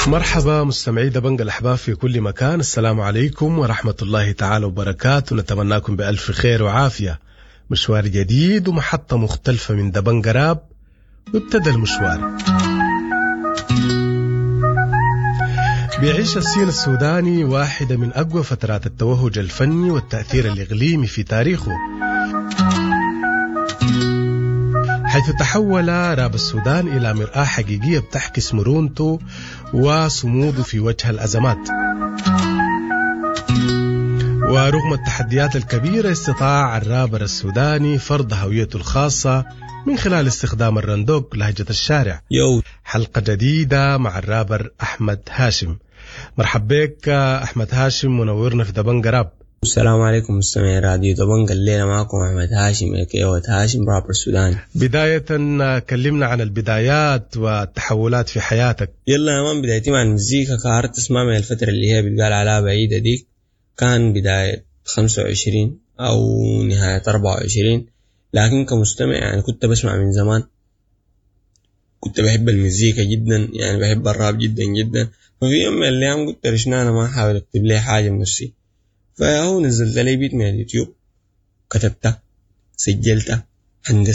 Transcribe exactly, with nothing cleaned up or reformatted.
مرحبا مستمعي دبنج الأحباب في كل مكان، السلام عليكم ورحمة الله تعالى وبركاته. نتمناكم بألف خير وعافية. مشوار جديد ومحطة مختلفة من دبنج راب، وابتدى المشوار. بيعيش الصين السوداني واحدة من أقوى فترات التوهج الفني والتأثير الإقليمي في تاريخه، حيث تحول راب السودان إلى مرآة حقيقية بتعكس مرونته وصموده في وجه الأزمات. ورغم التحديات الكبيرة استطاع الرابر السوداني فرض هويته الخاصة من خلال استخدام الرندوق لهجة الشارع. يو. حلقة جديدة مع الرابر أحمد هاشم. مرحب بك أحمد هاشم، منورنا في دبنج راب. السلام عليكم مستمعي راديو دبنج، الليلة معكم أحمد هاشم كيوة هاشم رابر سوداني. بداية كلمنا عن البدايات والتحولات في حياتك. يلا يا مان، بدايتي مع المزيكا كهرت اسمع من الفترة اللي هي بتقال عليها بعيدة ديك، كان بداية خمسة وعشرين أو نهاية أربعة وعشرين، لكن كمستمع يعني كنت بسمع من زمان، كنت بحب المزيكا جدا، يعني بحب الراب جدا جدا. ففي يوم من الأيام قلت رشنا أنا ما أحاول أكتب لي حاجة بنفسي، فهو نزلت لي بيت من اليوتيوب، كتبتها، سجلتها، هندستها.